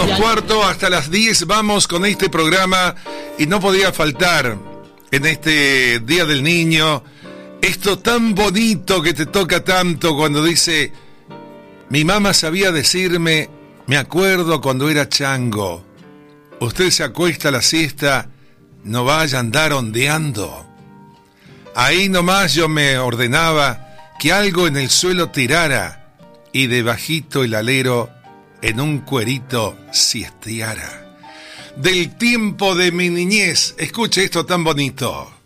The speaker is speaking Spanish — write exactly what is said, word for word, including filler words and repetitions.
menos cuarto, hasta las diez vamos con este programa y no podía faltar en este Día del Niño esto tan bonito que te toca tanto cuando dice: mi mamá sabía decirme, me acuerdo cuando era chango, usted se acuesta a la siesta, no vaya a andar ondeando. Ahí nomás yo me ordenaba que algo en el suelo tirara y debajito el alero en un cuerito siesteara. Del tiempo de mi niñez, escuche esto tan bonito.